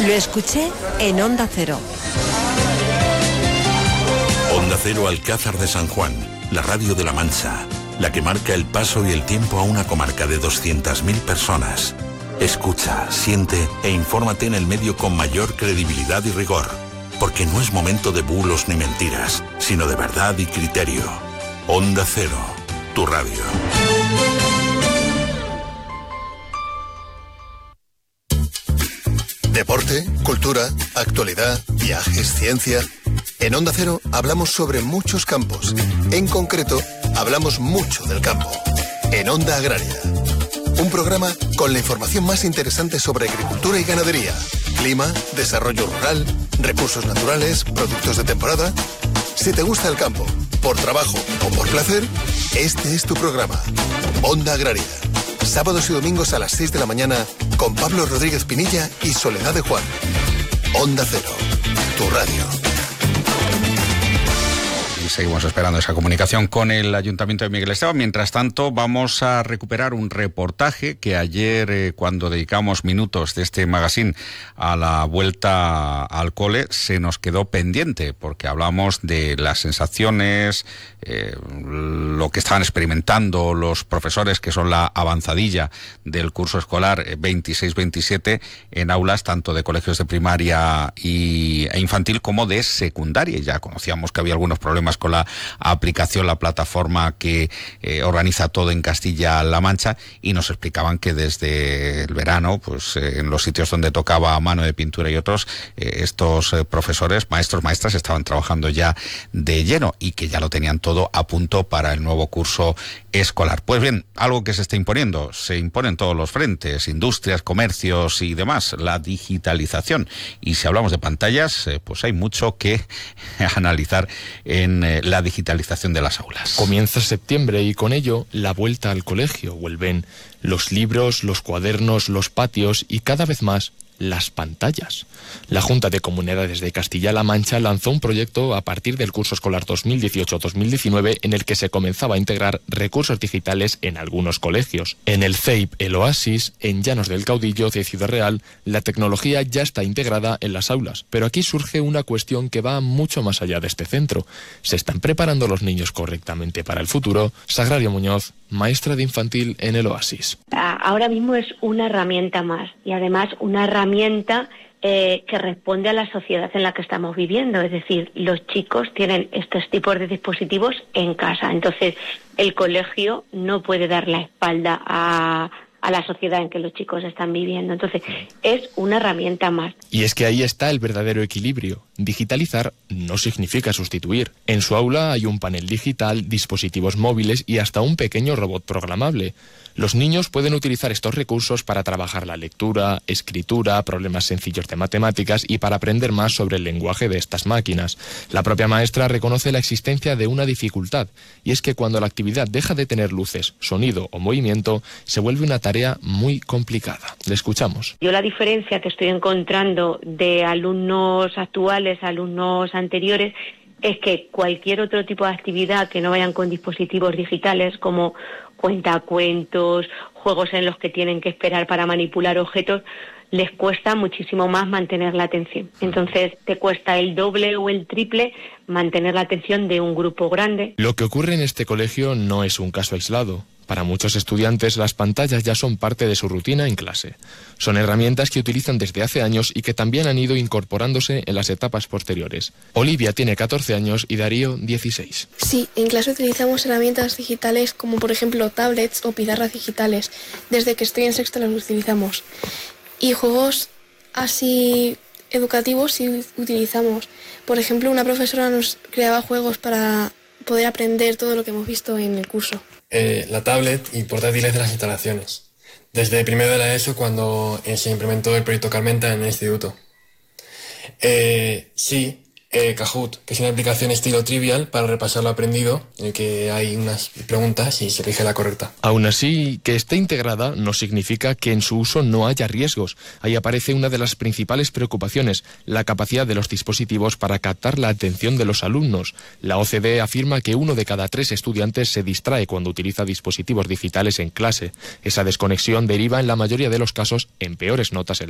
Lo escuché en Onda Cero. Onda Cero Alcázar de San Juan, la radio de La Mancha, la que marca el paso y el tiempo a una comarca de 200.000 personas. Escucha, siente e infórmate en el medio con mayor credibilidad y rigor, porque no es momento de bulos ni mentiras, sino de verdad y criterio. Onda Cero, tu radio. Deporte, cultura, actualidad, viajes, ciencia. En Onda Cero hablamos sobre muchos campos. En concreto, hablamos mucho del campo. En Onda Agraria. Un programa con la información más interesante sobre agricultura y ganadería, clima, desarrollo rural, recursos naturales, productos de temporada. Si te gusta el campo, por trabajo o por placer, este es tu programa. Onda Agraria. Sábados y domingos a las 6 de la mañana con Pablo Rodríguez Pinilla y Soledad de Juan. Onda Cero, tu radio. Seguimos esperando esa comunicación con el Ayuntamiento de Miguel Esteban. Mientras tanto, vamos a recuperar un reportaje que ayer, cuando dedicamos minutos de este magazine a la vuelta al cole, se nos quedó pendiente, porque hablamos de las sensaciones, lo que estaban experimentando los profesores, que son la avanzadilla del curso escolar 26-27, en aulas tanto de colegios de primaria e infantil como de secundaria. Ya conocíamos que había algunos problemas con la aplicación, la plataforma que organiza todo en Castilla-La Mancha, y nos explicaban que desde el verano, pues en los sitios donde tocaba mano de pintura y otros, estos profesores, maestros, maestras, estaban trabajando ya de lleno y que ya lo tenían todo a punto para el nuevo curso escolar. Pues bien, algo que se está imponiendo, se impone en todos los frentes, industrias, comercios y demás, la digitalización. Y si hablamos de pantallas, pues hay mucho que analizar en la digitalización de las aulas. Comienza septiembre y con ello la vuelta al colegio. Vuelven los libros, los cuadernos, los patios y cada vez más las pantallas. La Junta de Comunidades de Castilla-La Mancha lanzó un proyecto a partir del curso escolar 2018-2019 en el que se comenzaba a integrar recursos digitales en algunos colegios. En el CEIP El Oasis, en Llanos del Caudillo de Ciudad Real, la tecnología ya está integrada en las aulas, pero aquí surge una cuestión que va mucho más allá de este centro. ¿Se están preparando los niños correctamente para el futuro? Sagrario Muñoz, maestra de infantil en El Oasis. Ahora mismo es una herramienta más, y además una herramienta que responde a la sociedad en la que estamos viviendo. Es decir, los chicos tienen estos tipos de dispositivos en casa. Entonces, el colegio no puede dar la espalda a la sociedad en que los chicos están viviendo. Entonces, es una herramienta más. Y es que ahí está el verdadero equilibrio. Digitalizar no significa sustituir. En su aula hay un panel digital, dispositivos móviles y hasta un pequeño robot programable. Los niños pueden utilizar estos recursos para trabajar la lectura, escritura, problemas sencillos de matemáticas y para aprender más sobre el lenguaje de estas máquinas. La propia maestra reconoce la existencia de una dificultad, y es que cuando la actividad deja de tener luces, sonido o movimiento, se vuelve una tarea muy complicada. Le escuchamos. Yo la diferencia que estoy encontrando de alumnos actuales a alumnos anteriores es que cualquier otro tipo de actividad que no vayan con dispositivos digitales, como cuentacuentos, juegos en los que tienen que esperar para manipular objetos, les cuesta muchísimo más mantener la atención. Entonces, te cuesta el doble o el triple mantener la atención de un grupo grande. Lo que ocurre en este colegio no es un caso aislado. Para muchos estudiantes, las pantallas ya son parte de su rutina en clase. Son herramientas que utilizan desde hace años y que también han ido incorporándose en las etapas posteriores. Olivia tiene 14 años y Darío 16. Sí, en clase utilizamos herramientas digitales como por ejemplo tablets o pizarras digitales. Desde que estoy en sexto las utilizamos. Y juegos así educativos sí utilizamos. Por ejemplo, una profesora nos creaba juegos para poder aprender todo lo que hemos visto en el curso. La tablet y portátiles de las instalaciones. Desde primero de la ESO, cuando se implementó el proyecto Carmenta en el instituto. Kahoot, que es una aplicación estilo Trivial para repasar lo aprendido, en el que hay unas preguntas y se elige la correcta. Aún así, que esté integrada no significa que en su uso no haya riesgos. Ahí aparece una de las principales preocupaciones, la capacidad de los dispositivos para captar la atención de los alumnos. La OCDE afirma que 1 de cada 3 estudiantes se distrae cuando utiliza dispositivos digitales en clase. Esa desconexión deriva en la mayoría de los casos en peores notas en